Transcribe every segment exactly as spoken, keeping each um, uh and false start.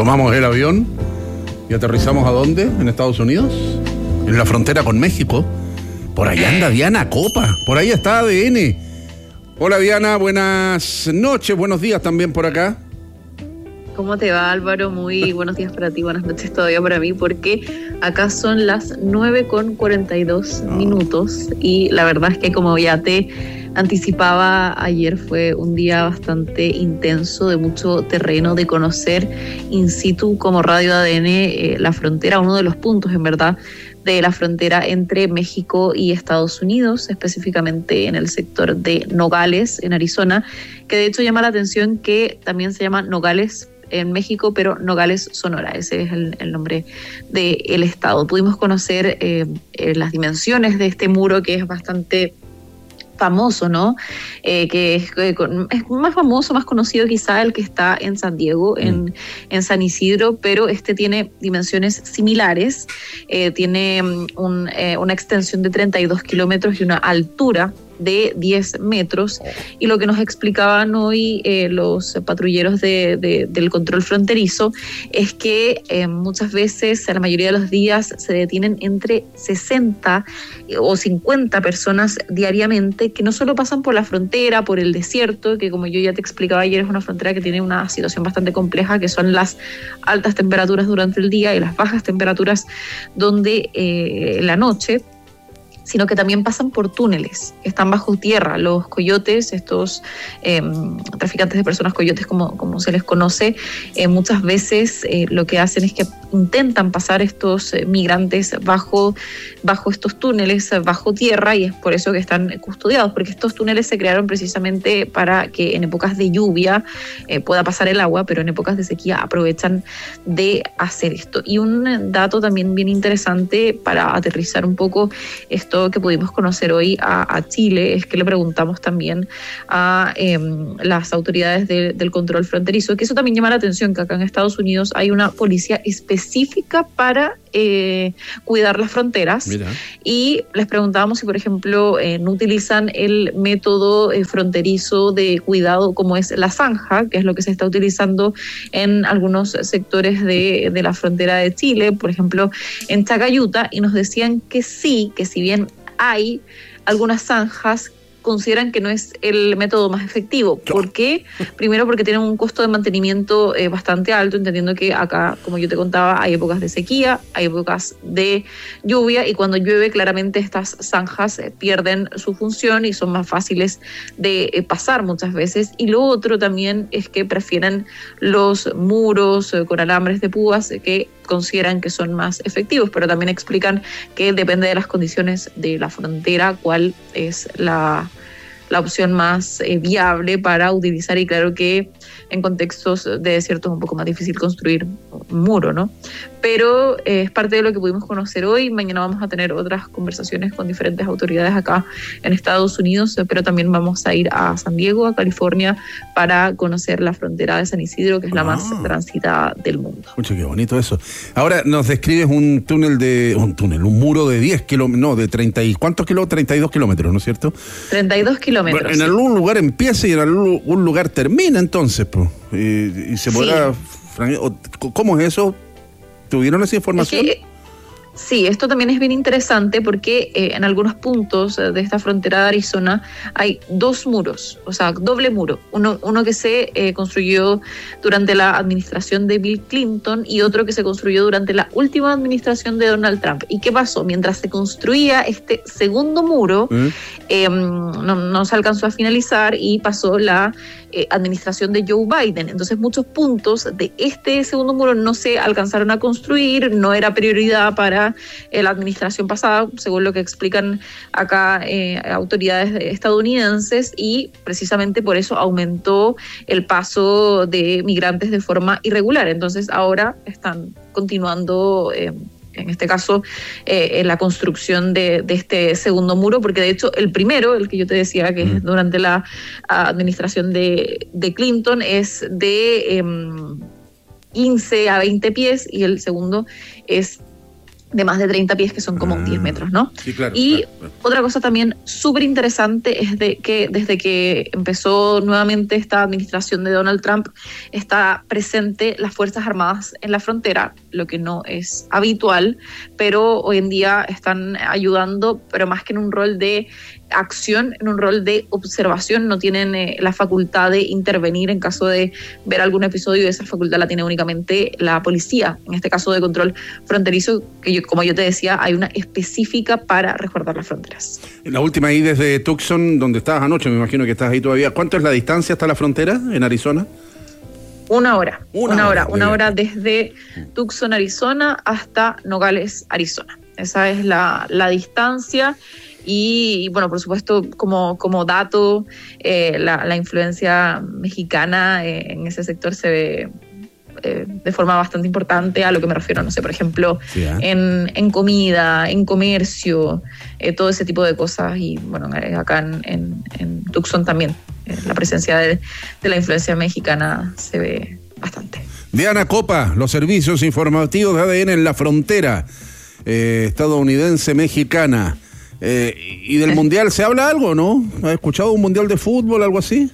tomamos el avión y aterrizamos ¿a dónde? ¿En Estados Unidos? En la frontera con México. Por allá anda Diana Copa, por ahí está A D N. Hola Diana, buenas noches, buenos días también por acá. ¿Cómo te va, Álvaro? Muy buenos días para ti, buenas noches todavía para mí, porque acá son las nueve con cuarenta y dos oh. minutos y la verdad es que, como ya te anticipaba ayer, fue un día bastante intenso, de mucho terreno, de conocer in situ como Radio A D N eh, la frontera, uno de los puntos en verdad de la frontera entre México y Estados Unidos, específicamente en el sector de Nogales, en Arizona, que de hecho llama la atención que también se llama Nogales en México, pero Nogales, Sonora, ese es el, el nombre del estado. Pudimos conocer eh, eh, las dimensiones de este muro, que es bastante famoso, ¿no? Eh, que es, eh, es más famoso, más conocido quizá el que está en San Diego, en, mm. en San Isidro, pero este tiene dimensiones similares, eh, tiene un, eh, una extensión de treinta y dos kilómetros y una altura de diez metros, y lo que nos explicaban hoy eh, los patrulleros de, de, del control fronterizo es que eh, muchas veces, la mayoría de los días, se detienen entre sesenta o cincuenta personas diariamente, que no solo pasan por la frontera, por el desierto, que como yo ya te explicaba ayer es una frontera que tiene una situación bastante compleja, que son las altas temperaturas durante el día y las bajas temperaturas donde eh, la noche, sino que también pasan por túneles que están bajo tierra. Los coyotes, estos eh, traficantes de personas coyotes como, como se les conoce, eh, muchas veces eh, lo que hacen es que intentan pasar estos eh, migrantes bajo, bajo estos túneles, bajo tierra, y es por eso que están custodiados, porque estos túneles se crearon precisamente para que en épocas de lluvia eh, pueda pasar el agua, pero en épocas de sequía aprovechan de hacer esto. Y un dato también bien interesante para aterrizar un poco esto que pudimos conocer hoy a, a Chile, es que le preguntamos también a eh, las autoridades de, del control fronterizo, que eso también llama la atención, que acá en Estados Unidos hay una policía específica para eh, cuidar las fronteras. Mira. Y les preguntábamos si, por ejemplo, eh, no utilizan el método eh, fronterizo de cuidado como es la zanja, que es lo que se está utilizando en algunos sectores de, de la frontera de Chile, por ejemplo en Chacayuta, y nos decían que sí, que si bien hay algunas zanjas, consideran que no es el método más efectivo. ¿Por qué? Primero porque tienen un costo de mantenimiento eh, bastante alto, entendiendo que acá, como yo te contaba, hay épocas de sequía, hay épocas de lluvia, y cuando llueve claramente estas zanjas eh, pierden su función y son más fáciles de eh, pasar muchas veces. Y lo otro también es que prefieren los muros eh, con alambres de púas, eh, que consideran que son más efectivos, pero también explican que depende de las condiciones de la frontera cuál es la, la opción más eh, viable para utilizar, y claro que en contextos de desierto es un poco más difícil construir un muro, ¿no? Pero eh, es parte de lo que pudimos conocer hoy. Mañana vamos a tener otras conversaciones con diferentes autoridades acá en Estados Unidos, pero también vamos a ir a San Diego, a California, para conocer la frontera de San Isidro, que es la ah. más transitada del mundo. Mucho, qué bonito eso. Ahora nos describes un túnel de, un túnel, un muro de diez kilómetros, no, de treinta y, ¿cuántos kilómetros? treinta y dos kilómetros, ¿no es cierto? treinta y dos kilómetros. Bueno, en sí. algún lugar empieza y en algún lugar termina, entonces, pues, y, y se podrá, sí. ¿Cómo es eso? ¿Tuvieron esa información? Es que, sí, esto también es bien interesante porque eh, en algunos puntos de esta frontera de Arizona hay dos muros, o sea, doble muro. Uno, uno que se eh, construyó durante la administración de Bill Clinton y otro que se construyó durante la última administración de Donald Trump. ¿Y qué pasó? Mientras se construía este segundo muro, ¿Mm? eh, no, no se alcanzó a finalizar y pasó la eh, administración de Joe Biden. Entonces muchos puntos de este segundo muro no se alcanzaron a construir, no era prioridad para la administración pasada, según lo que explican acá eh, autoridades estadounidenses, y precisamente por eso aumentó el paso de migrantes de forma irregular. Entonces ahora están continuando eh, en este caso eh, en la construcción de, de este segundo muro, porque de hecho el primero, el que yo te decía que mm. es durante la administración de, de Clinton, es de eh, quince a veinte pies, y el segundo es de más de treinta pies, que son como ah, diez metros, ¿no? Sí, claro. Y claro, claro. Otra cosa también súper interesante es de que desde que empezó nuevamente esta administración de Donald Trump, está presente las Fuerzas Armadas en la frontera, lo que no es habitual, pero hoy en día están ayudando, pero más que en un rol de acción, en un rol de observación. No tienen eh, la facultad de intervenir en caso de ver algún episodio. Esa facultad la tiene únicamente la policía, en este caso de control fronterizo, que yo, como yo te decía, hay una específica para resguardar las fronteras. La última ahí desde Tucson, donde estabas anoche, me imagino que estás ahí todavía. ¿Cuánto es la distancia hasta la frontera en Arizona? Una hora, una, una hora, hora, una hora desde Tucson, Arizona, hasta Nogales, Arizona. Esa es la, la distancia. Y, y bueno, por supuesto, como, como dato, eh, la, la influencia mexicana eh, en ese sector se ve eh, de forma bastante importante. A lo que me refiero, no sé, por ejemplo, sí, ¿eh? en, en comida, en comercio, eh, todo ese tipo de cosas. Y bueno, acá en, en, en Tucson también eh, la presencia de, de la influencia mexicana se ve bastante. Diana Copa, los servicios informativos de A D N en la frontera eh, estadounidense-mexicana. Eh, ¿Y del mundial se habla algo, no? ¿Has escuchado un mundial de fútbol, algo así?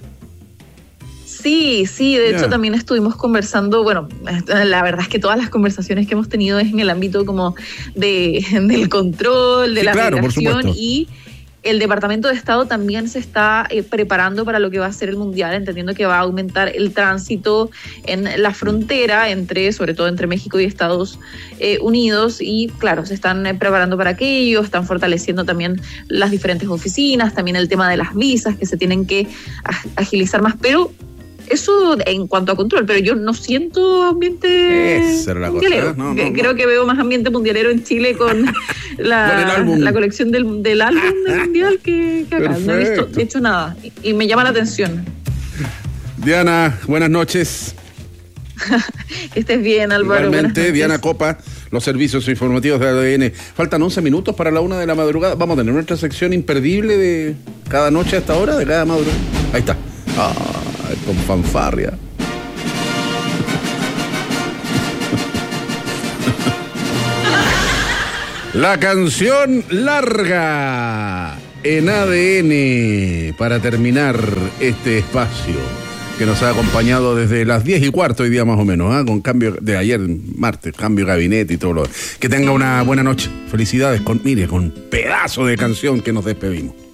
Sí, sí, de yeah. hecho también estuvimos conversando, bueno, la verdad es que todas las conversaciones que hemos tenido es en el ámbito como de, del control, de sí, la claro, migración, y el Departamento de Estado también se está eh, preparando para lo que va a ser el mundial, entendiendo que va a aumentar el tránsito en la frontera, entre, sobre todo entre México y Estados eh, Unidos, y claro, se están eh, preparando para aquello, están fortaleciendo también las diferentes oficinas, también el tema de las visas que se tienen que agilizar más, pero eso en cuanto a control, pero yo no siento ambiente mundialero. No, no, no. Creo que veo más ambiente mundialero en Chile con la, la colección del, del álbum del mundial que, que acá. Perfecto. No he visto, de hecho, nada. Y, y me llama la atención. Diana, buenas noches. Que estés bien, Álvaro. Igualmente, Diana Copa, los servicios informativos de A D N. Faltan once minutos para la una de la madrugada. Vamos a tener nuestra sección imperdible de cada noche a esta hora, de cada madrugada. Ahí está. Ah, con fanfarria. La canción larga en A D N para terminar este espacio que nos ha acompañado desde las diez y cuarto hoy día más o menos, ¿eh? Con cambio de ayer, martes, cambio de gabinete y todo lo. Que tenga una buena noche. Felicidades con, mire, con pedazo de canción que nos despedimos.